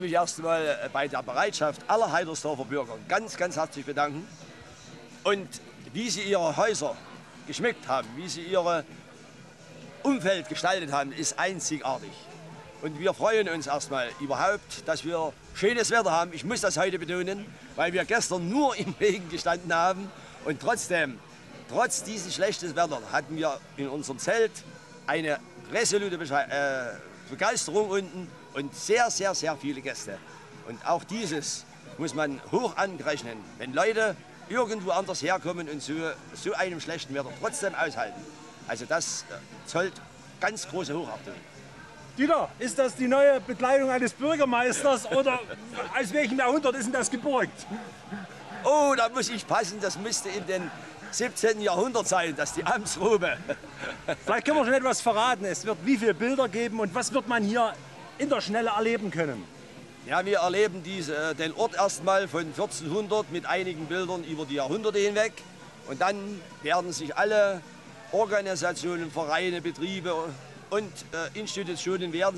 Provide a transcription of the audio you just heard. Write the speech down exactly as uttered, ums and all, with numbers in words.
Ich möchte mich erst einmal bei der Bereitschaft aller Heidersdorfer Bürger ganz, ganz herzlich bedanken. Und wie sie ihre Häuser geschmückt haben, wie sie ihr Umfeld gestaltet haben, ist einzigartig. Und wir freuen uns erstmal überhaupt, dass wir schönes Wetter haben. Ich muss das heute betonen, weil wir gestern nur im Regen gestanden haben. Und trotzdem, trotz dieses schlechten Wetters, hatten wir in unserem Zelt eine resolute äh, Begeisterung unten und sehr, sehr, sehr viele Gäste. Und auch dieses muss man hoch anrechnen, wenn Leute irgendwo anders herkommen und so, so einem schlechten Wetter trotzdem aushalten. Also das zollt ganz große Hochachtung. Dieter, ist das die neue Bekleidung eines Bürgermeisters oder aus welchem Jahrhundert ist denn das geborgt? Oh, da muss ich passen, das müsste in den siebzehnten Jahrhundert sein, das ist die Amtsrobe. Vielleicht können wir schon etwas verraten. Es wird wie viele Bilder geben und was wird man hier in der Schnelle erleben können? Ja, wir erleben diese, den Ort erstmal von vierzehnhundert mit einigen Bildern über die Jahrhunderte hinweg. Und dann werden sich alle Organisationen, Vereine, Betriebe und äh, Institutionen werden